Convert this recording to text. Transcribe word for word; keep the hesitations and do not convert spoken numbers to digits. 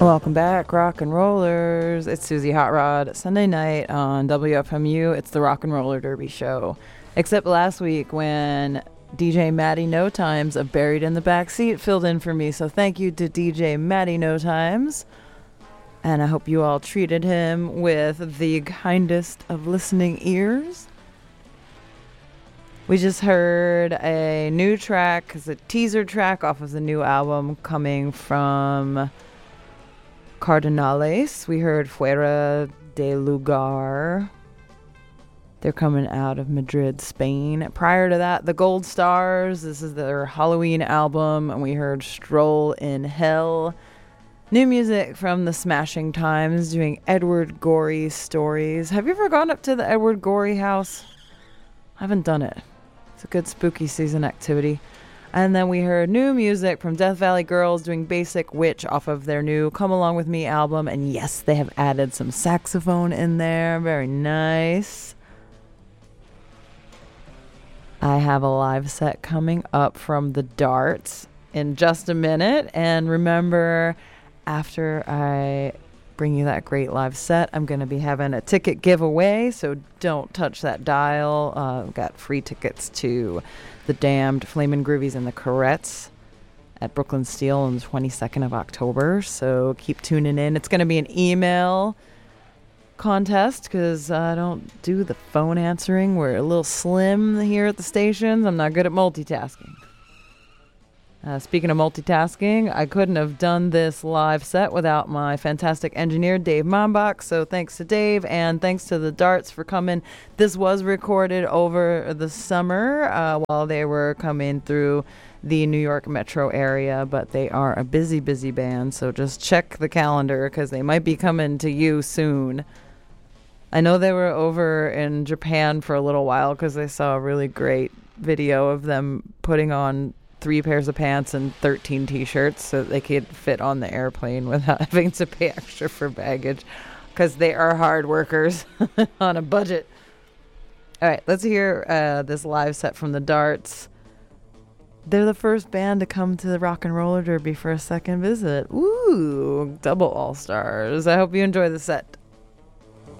Welcome back, rock and rollers. It's Susie Hot Rod. Sunday night on W F M U, it's the Rock and Roller Derby show. Except last week when D J Matty No Times of Buried in the Backseat filled in for me. So thank you to D J Matty No Times. And I hope you all treated him with the kindest of listening ears. We just heard a new track, it's a teaser track off of the new album coming from Cardinales. We heard Fuera de Lugar. They're coming out of Madrid, Spain. Prior to that, the Gold Stars. This is their Halloween album. And we heard Stroll in Hell. New music from the Smashing Times doing Edward Gorey stories. Have you ever gone up to the Edward Gorey house? I haven't done it. It's a good spooky season activity. And then we heard new music from Death Valley Girls doing Basic Witch off of their new Come Along With Me album. And yes, they have added some saxophone in there. Very nice. I have a live set coming up from the Darts in just a minute. And remember, after I bring you that great live set, I'm going to be having a ticket giveaway. So don't touch that dial. Uh, I've got free tickets to The Damned, Flamin' Groovies, and the Corettes at Brooklyn Steel on the twenty-second of October. So keep tuning in. It's going to be an email contest because I don't do the phone answering. We're a little slim here at the stations. I'm not good at multitasking. Uh, speaking of multitasking, I couldn't have done this live set without my fantastic engineer, Dave Mombach. So thanks to Dave and thanks to the Darts for coming. This was recorded over the summer uh, while they were coming through the New York metro area, but they are a busy, busy band. So just check the calendar because they might be coming to you soon. I know they were over in Japan for a little while because I saw a really great video of them putting on three pairs of pants and thirteen t-shirts so that they could fit on the airplane without having to pay extra for baggage because they are hard workers on a budget. All right, let's hear uh, this live set from the Darts. They're the first band to come to the Rock and Roller Derby for a second visit. Ooh, double all-stars. I hope you enjoy the set.